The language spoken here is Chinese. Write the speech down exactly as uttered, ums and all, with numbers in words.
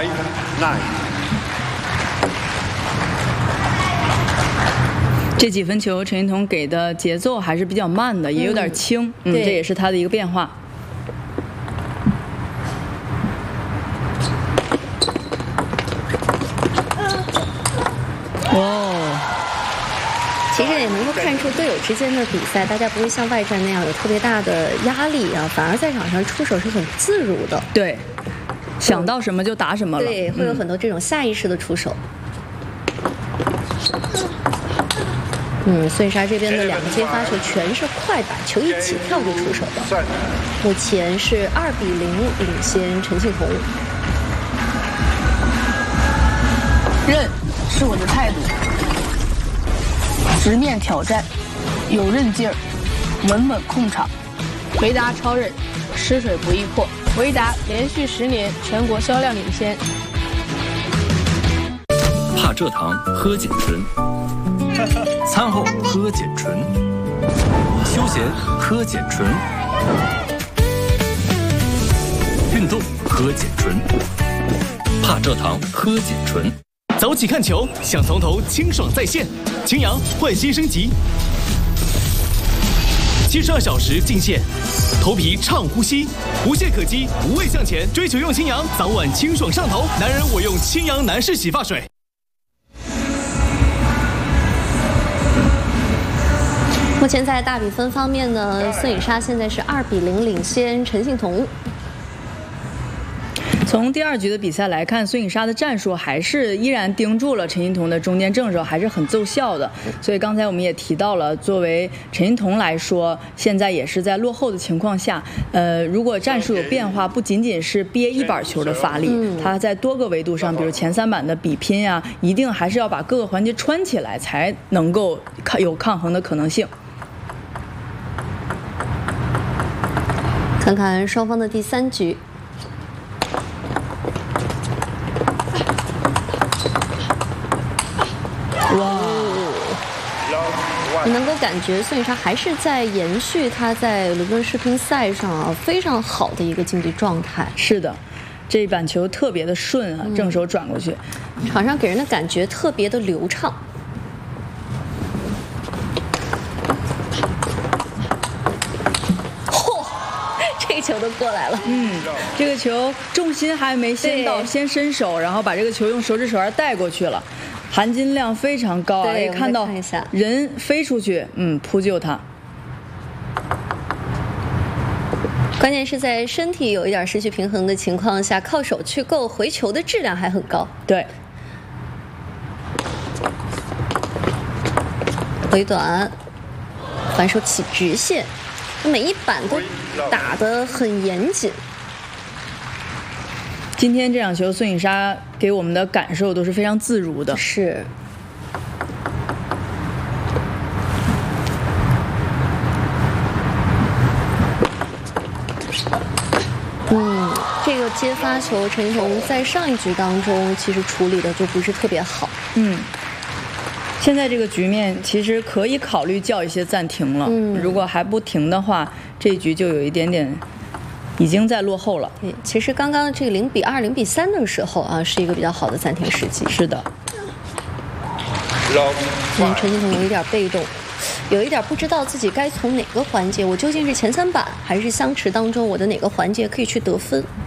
five nine。 这几分球，陈欣彤给的节奏还是比较慢的，也有点轻，嗯，嗯这也是他的一个变化。 哦，其实也能够看出队友之间的比赛，大家不会像外战那样有特别大的压力啊，反而在场上出手是很自如的。 对，想到什么就打什么了。 对，会有很多这种下意识的出手。嗯，孙颖莎这边的两个接发球全是快板，球一起跳就出手的。目前是二比零领先陈幸同。 韧是我的态度，直面挑战，有韧劲儿，稳稳控场。维达超韧，吃水不易破。维达连续十年全国销量领先。 帕蔗糖喝碱醇。餐后喝碱醇，休闲喝碱醇，运动喝碱醇，帕蔗糖喝碱醇。 早起看球，想从头清爽在线，青阳焕新升级，七十二小时进线，头皮畅呼吸，无懈可击，无畏向前，追求用青阳，早晚清爽上头。男人我用青阳男士洗发水。 目前在大比分方面呢，孙颖莎现在是二比零领先陈幸同。 从第二局的比赛来看，孙颖莎的战术还是依然盯住了陈欣彤的中间正手，还是很奏效的。所以刚才我们也提到了，作为陈欣彤来说，现在也是在落后的情况下，呃，如果战术有变化，不仅仅是憋一板球的发力，他在多个维度上，比如前三板的比拼呀、啊，一定还是要把各个环节穿起来，才能够有抗衡的可能性。 看看双方的第三局。哇！你能够感觉孙颖莎还是在延续她在伦敦世乒赛上啊非常好的一个竞技状态。 是的，这一板球特别的顺啊，正手转过去， 场上给人的感觉特别的流畅。这个球都过来了， 嗯，这个球重心还没先到，先伸手，然后把这个球用手指手腕带过去了，含金量非常高啊！可以看到人飞出去，嗯，扑救他。 关键是在身体有一点失去平衡的情况下，靠手去够，回球的质量还很高。 对， 回短，反手起直线。每一板都打得很严谨。 今天这场球，孙颖莎给我们的感受都是非常自如的。 是。嗯，这个接发球，陈欣彤在上一局当中其实处理的就不是特别好。 嗯。现在这个局面其实可以考虑叫一些暂停了，嗯，如果还不停的话，这一局就有一点点已经在落后了。 对，其实刚刚这个零比二、零比三的时候啊，是一个比较好的暂停时机。 是的。 嗯，陈欣彤有一点被动，有一点不知道自己该从哪个环节，我究竟是前三板还是相持当中我的哪个环节可以去得分。